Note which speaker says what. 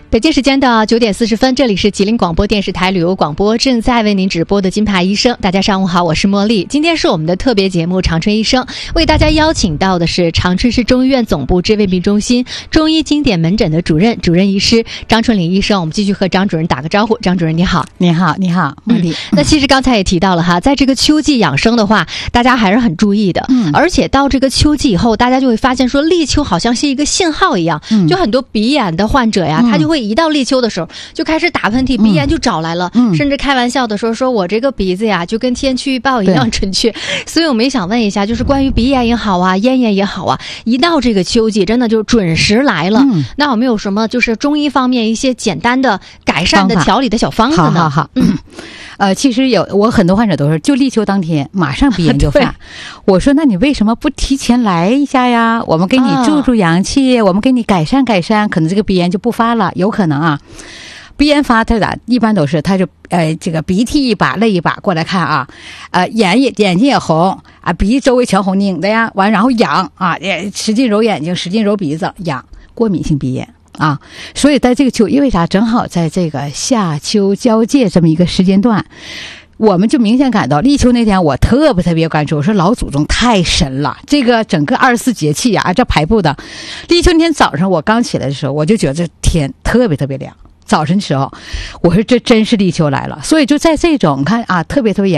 Speaker 1: 北京时间的9点40分，这里是吉林广播电视台旅游广播，正在为您直播的金牌医生。大家上午好，我是茉莉。今天是我们的特别节目长春医生，为大家邀请到的是长春市中医院总部治胃病中心中医经典门诊的主任医师张春林医生。我们继续和张主任打个招呼。张主任你好。
Speaker 2: 你好，茉莉。
Speaker 1: 那其实刚才也提到了哈，在这个秋季养生的话，大家还是很注意的。而且到这个秋季以后，大家就会发现说立秋好像是一个信号一样，就很多鼻炎的患者呀，他就会一到立秋的时候就开始打喷嚏，鼻炎就找来了，甚至开玩笑的说我这个鼻子呀就跟天气预报一样准确。所以我们也想问一下，就是关于鼻炎也好啊，咽炎也好啊，一到这个秋季真的就准时来了，那我们有什么就是中医方面一些简单的改善的调理的小方子呢？
Speaker 2: 好。其实我很多患者都是就立秋当天马上鼻炎就犯我说那你为什么不提前来一下呀？我们给你助阳气，我们给你改善，可能这个鼻炎就不发了。有可能啊，鼻炎发它咋一般都是他就这个鼻涕一把泪一把过来看啊，眼睛也红啊，鼻周围全红拧的呀，完然后痒啊，使劲揉眼睛，使劲揉鼻子，痒，过敏性鼻炎啊。所以在这个秋，因为啥？正好在这个夏秋交界这么一个时间段，我们就明显感到立秋那天我特别关注，我说老祖宗太神了，这个整个24节气啊，这排布的。立秋那天早上我刚起来的时候，我就觉得这天特别凉。早晨的时候，我说这真是立秋来了。所以就在这种看啊，特别